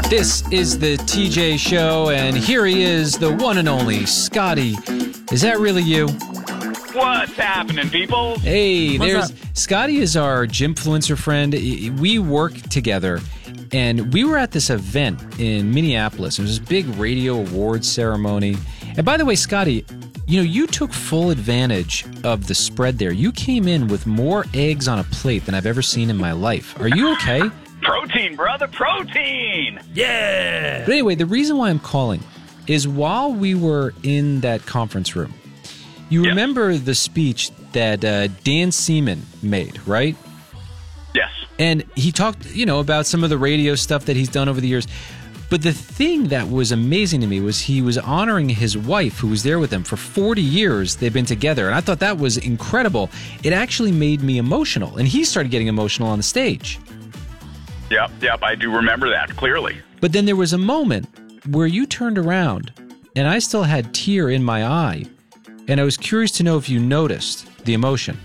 This is the TJ Show, and here he is, the one and only Scotty. Is that really you? What's happening, people? Hey, What's Scotty is our Gymfluencer friend. We work together, and we were at this event in Minneapolis. It was this big radio awards ceremony. And by the way, Scotty, you took full advantage of the spread there. You came in with more eggs on a plate than I've ever seen in my life. Are you okay? Protein, brother, protein! Yeah! But anyway, the reason why I'm calling is while we were in that conference room, you remember the speech that Dan Seaman made, right? Yes. And he talked, about some of the radio stuff that he's done over the years. But the thing that was amazing to me was he was honoring his wife, who was there with him for 40 years. They've been together. And I thought that was incredible. It actually made me emotional. And he started getting emotional on the stage. Yep, I do remember that clearly. But then there was a moment where you turned around, and I still had tear in my eye. And I was curious to know if you noticed the emotion.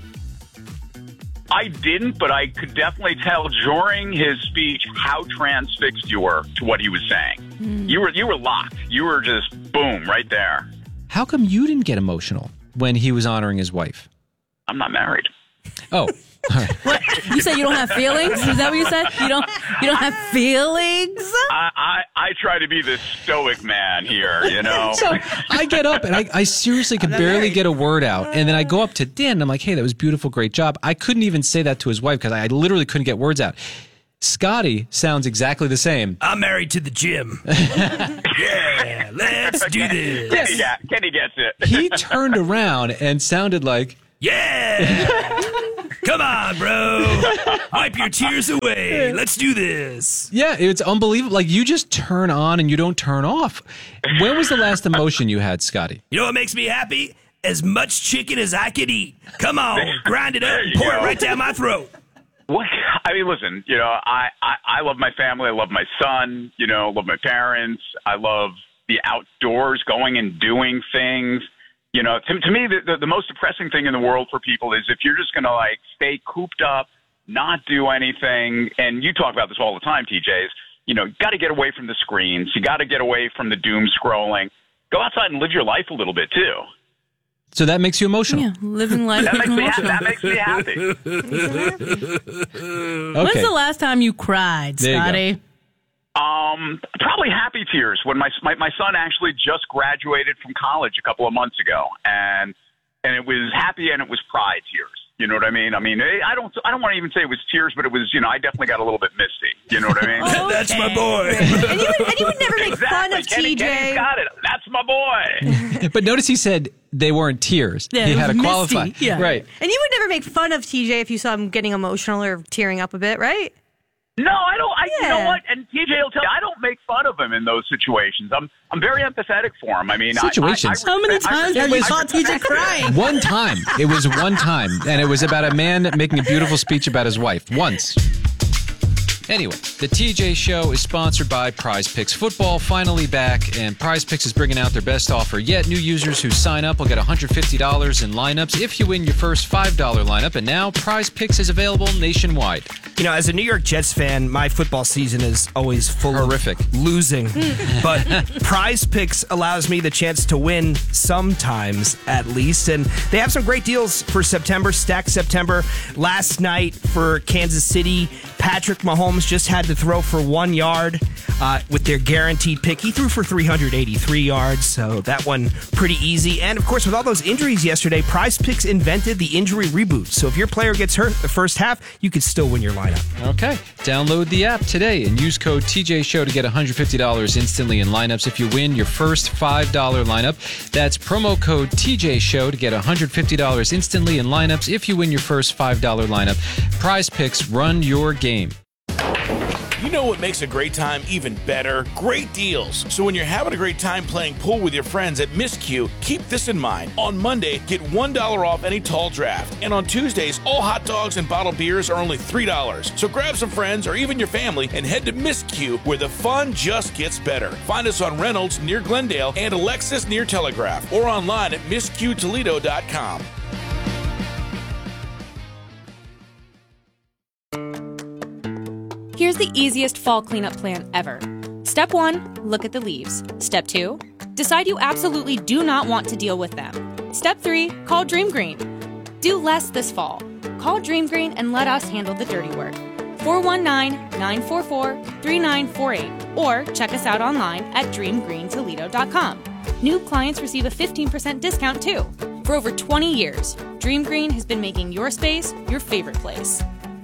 I didn't, but I could definitely tell during his speech how transfixed you were to what he was saying. You were locked. You were just, boom, right there. How come you didn't get emotional when he was honoring his wife? I'm not married. Oh, all right. What? You said you don't have feelings? Is that what you said? You don't have feelings? I try to be the stoic man here, So I get up and I seriously could barely get a word out. And then I go up to Dan and I'm like, hey, that was beautiful. Great job. I couldn't even say that to his wife because I literally couldn't get words out. Scotty sounds exactly the same. I'm married to the gym. Yeah, let's do this. Kenny gets it. He turned around and sounded like, Yeah! Come on, bro. Wipe your tears away. Let's do this. yeah, it's unbelievable. Like you just turn on and you don't turn off. When was the last emotion you had, Scotty? You know what makes me happy? As much chicken as I could eat. Come on, grind it up, There you pour it go. right down my throat. What? I mean, listen, I love my family. I love my son, love my parents. I love the outdoors, going and doing things. To me, the most depressing thing in the world for people is if you're just going to stay cooped up, not do anything. And you talk about this all the time, TJs. Got to get away from the screens. You got to get away from the doom scrolling. Go outside and live your life a little bit too. So that makes you emotional. Yeah, living life. That makes me happy. Okay. When's the last time you cried, There you go. Scotty? Probably happy tears when my son actually just graduated from college a couple of months ago, and it was happy and it was pride tears. You know what I mean? I don't want to even say it was tears, but it was, I definitely got a little bit misty. You know what I mean? Oh, That's my boy. And you would never make fun of Exactly. TJ. Kenny's got it. That's my boy. But notice he said they weren't tears. Yeah, he it had to was qualify. misty. Yeah. Right. And you would never make fun of TJ if you saw him getting emotional or tearing up a bit, right? No, I don't. You know Yeah. what? And TJ will tell you, I don't make fun of him in those situations. I'm very empathetic for him. I mean, Situations. How many times have you saw TJ crying? One time. It was one time. And it was about a man making a beautiful speech about his wife. Once. Anyway, the TJ Show is sponsored by Prize Picks. Football finally back, and Prize Picks is bringing out their best offer yet. New users who sign up will get $150 in lineups if you win your first $5 lineup. And now Prize Picks is available nationwide. As a New York Jets fan, my football season is always full Horrific. of losing. But Prize Picks allows me the chance to win sometimes, at least. And they have some great deals for September, Stack September. Last night for Kansas City, Patrick Mahomes just had to throw for 1 yard with their guaranteed pick. He threw for 383 yards, so that one pretty easy. And, of course, with all those injuries yesterday, Prize Picks invented the injury reboot. So if your player gets hurt the first half, you could still win your lineup. Okay. Download the app today and use code TJ Show to get $150 instantly in lineups if you win your first $5 lineup. That's promo code TJ Show to get $150 instantly in lineups if you win your first $5 lineup. Prize Picks, run your game. You know what makes a great time even better? Great deals. So when you're having a great time playing pool with your friends at Miscue, keep this in mind. On Monday, get $1 off any tall draft. And on Tuesdays, all hot dogs and bottled beers are only $3. So grab some friends or even your family and head to Miscue, where the fun just gets better. Find us on Reynolds near Glendale and Alexis near Telegraph, or online at MiscueToledo.com. Here's the easiest fall cleanup plan ever. Step 1, look at the leaves. Step 2, decide you absolutely do not want to deal with them. Step 3, call Dream Green. Do less this fall. Call Dream Green and let us handle the dirty work. 419-944-3948 or check us out online at dreamgreentoledo.com. New clients receive a 15% discount too. For over 20 years, Dream Green has been making your space your favorite place.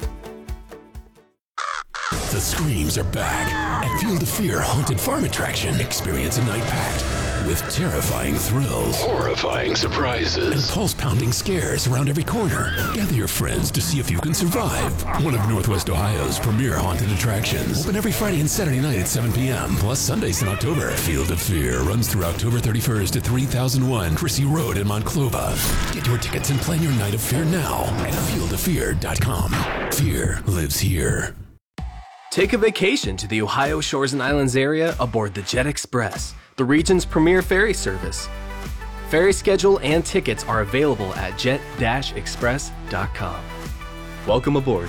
The screams are back at Field of Fear Haunted Farm Attraction. Experience a night packed with terrifying thrills, horrifying surprises, and pulse-pounding scares around every corner. Gather your friends to see if you can survive. One of Northwest Ohio's premier haunted attractions. Open every Friday and Saturday night at 7 p.m., plus Sundays in October. Field of Fear runs through October 31st at 3001 Chrissy Road in Monclova. Get your tickets and plan your night of fear now at fieldofear.com. Fear lives here. Take a vacation to the Ohio Shores and Islands area aboard the Jet Express, the region's premier ferry service. Ferry schedule and tickets are available at jet-express.com. Welcome aboard.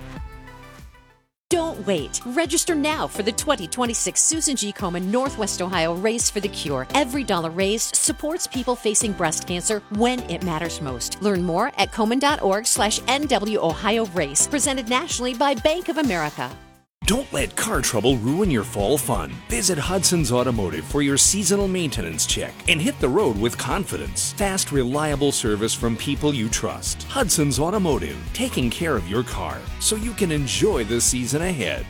Don't wait. Register now for the 2026 Susan G. Komen Northwest Ohio Race for the Cure. Every dollar raised supports people facing breast cancer when it matters most. Learn more at komen.org/NW Ohio Race. Presented nationally by Bank of America. Don't let car trouble ruin your fall fun. Visit Hudson's Automotive for your seasonal maintenance check and hit the road with confidence. Fast, reliable service from people you trust. Hudson's Automotive, taking care of your car so you can enjoy the season ahead.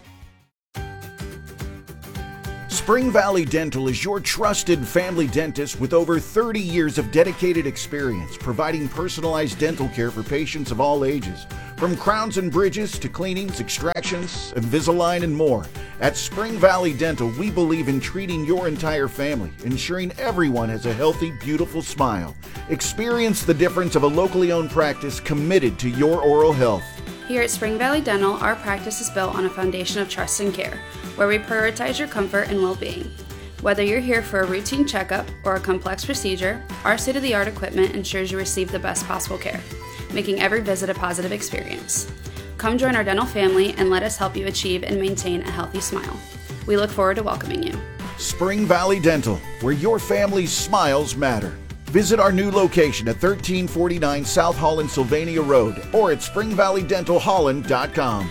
Spring Valley Dental is your trusted family dentist with over 30 years of dedicated experience providing personalized dental care for patients of all ages. From crowns and bridges to cleanings, extractions, Invisalign, and more. At Spring Valley Dental, we believe in treating your entire family, ensuring everyone has a healthy, beautiful smile. Experience the difference of a locally owned practice committed to your oral health. Here at Spring Valley Dental, our practice is built on a foundation of trust and care, where we prioritize your comfort and well-being. Whether you're here for a routine checkup or a complex procedure, our state-of-the-art equipment ensures you receive the best possible care, making every visit a positive experience. Come join our dental family and let us help you achieve and maintain a healthy smile. We look forward to welcoming you. Spring Valley Dental, where your family's smiles matter. Visit our new location at 1349 South Holland Sylvania Road or at springvalleydentalholland.com.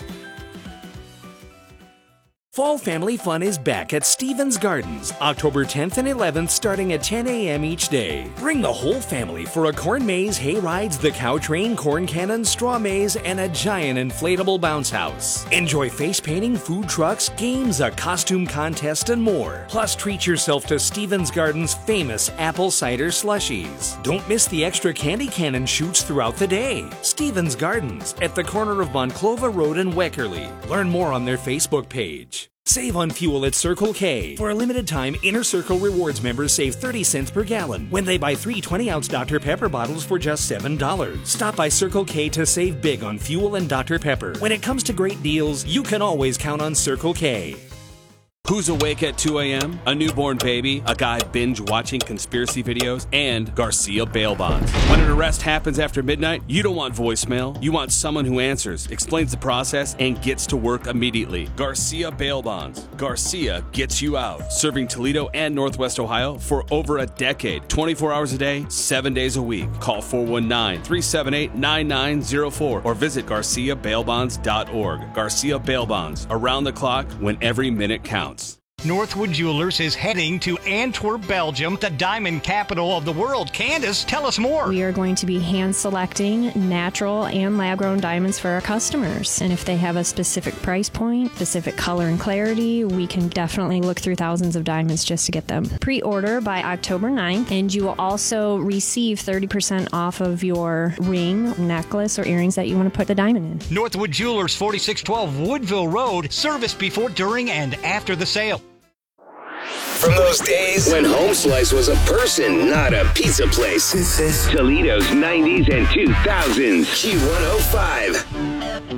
Fall family fun is back at Stevens Gardens, October 10th and 11th starting at 10 a.m. each day. Bring the whole family for a corn maze, hay rides, the cow train, corn cannon, straw maze, and a giant inflatable bounce house. Enjoy face painting, food trucks, games, a costume contest, and more. Plus, treat yourself to Stevens Gardens' famous apple cider slushies. Don't miss the extra candy cannon shoots throughout the day. Stevens Gardens at the corner of Monclova Road and Weckerly. Learn more on their Facebook page. Save on fuel at Circle K. For a limited time, Inner Circle Rewards members save 30 cents per gallon when they buy 3 20-ounce Dr. Pepper bottles for just $7. Stop by Circle K to save big on fuel and Dr. Pepper. When it comes to great deals, you can always count on Circle K. Who's awake at 2 a.m.? A newborn baby, a guy binge-watching conspiracy videos, and Garcia bail bonds. When an arrest happens after midnight, you don't want voicemail. You want someone who answers, explains the process, and gets to work immediately. Garcia bail bonds. Garcia gets you out. Serving Toledo and Northwest Ohio for over a decade. 24 hours a day, 7 days a week. Call 419-378-9904 or visit GarciaBailBonds.org. Garcia Bail Bonds. Around the clock when every minute counts. Northwood Jewelers is heading to Antwerp, Belgium, the diamond capital of the world. Candace, tell us more. We are going to be hand selecting natural and lab-grown diamonds for our customers. And if they have a specific price point, specific color and clarity, we can definitely look through thousands of diamonds just to get them. Pre-order by October 9th, and you will also receive 30% off of your ring, necklace, or earrings that you want to put the diamond in. Northwood Jewelers, 4612 Woodville Road. Service before, during, and after the sale. From those days when Home Slice was a person, not a pizza place. This is Toledo's 90s and 2000s. Q105.